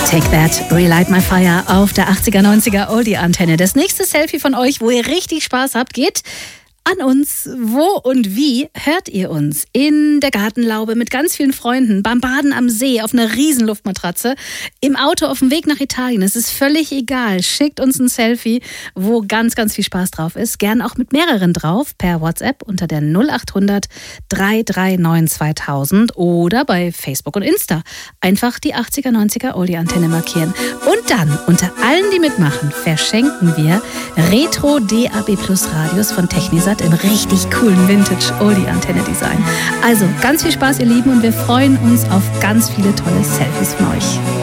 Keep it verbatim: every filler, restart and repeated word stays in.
Take That, Relight My Fire auf der achtziger, neunziger Oldie-Antenne. Das nächste Selfie von euch, wo ihr richtig Spaß habt, geht an uns. Wo und wie hört ihr uns? In der Gartenlaube mit ganz vielen Freunden, beim Baden am See, auf einer riesen Luftmatratze, im Auto auf dem Weg nach Italien. Es ist völlig egal. Schickt uns ein Selfie, wo ganz, ganz viel Spaß drauf ist. Gern auch mit mehreren drauf per WhatsApp unter der null acht hundert, drei drei neun zweitausend oder bei Facebook und Insta. Einfach die achtziger, neunziger Oldie-Antenne markieren. Und dann, unter allen, die mitmachen, verschenken wir Retro D A B Plus Radios von Technisat im richtig coolen Vintage-Oldie-Antenne-Design. Also ganz viel Spaß, ihr Lieben, und wir freuen uns auf ganz viele tolle Selfies von euch.